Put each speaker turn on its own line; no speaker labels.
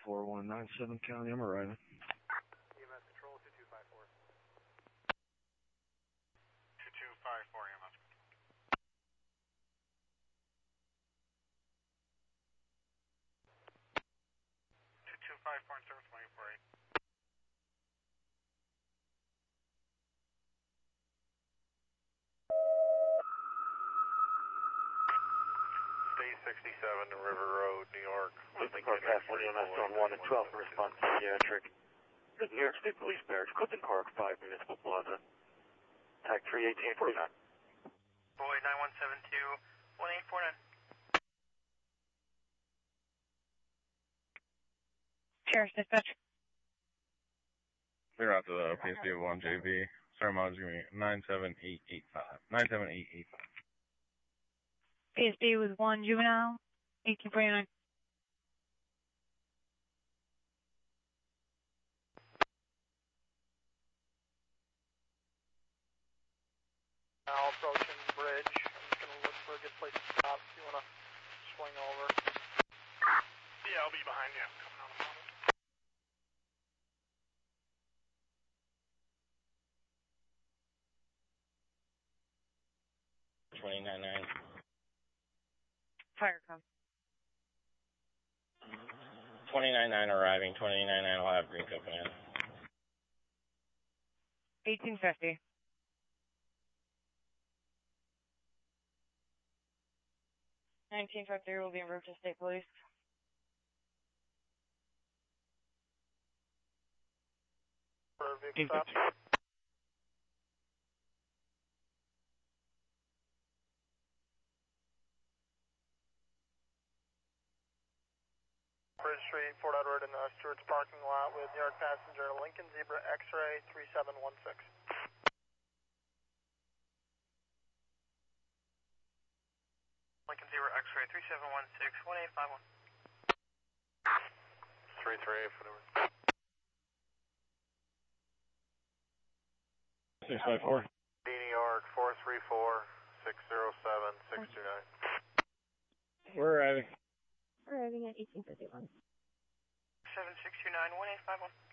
4197 County, I'm arriving.
EMS Control 2254. 2254 EMS. 2254 in service 148. State 67 River Road, New York.
Clifton Park, Half-One EMS Zone 1 and 12 in response to pediatric. New York State Police Barracks, Clifton Park, 5 Municipal Plaza. Tag 31849.
Boy 9172 1849.
Sheriff's Dispatch.
Clear out to the PSD 1JB. Sorry, mileage is going to be 97885. 97885.
PSD with 1 juvenile, 1849.
Now approaching the bridge. I'm just going to look for a good place to stop if you want to swing over. Yeah, I'll be behind you. Coming on the model.
Fire code.
299 arriving. 299 will have green coat command.
1850. $19.53 will be en route to State Police.
For a vehicle stop. Bridge Street, Fort Edward, in the Stewart's parking lot with New York passenger Lincoln Zebra X-Ray 3716. Lincoln Zebra X-Ray 3716 1851. 338 Fort Edward.
654.
New York 434 607 629.
We're arriving.
Arriving at 1851.
7629 1851.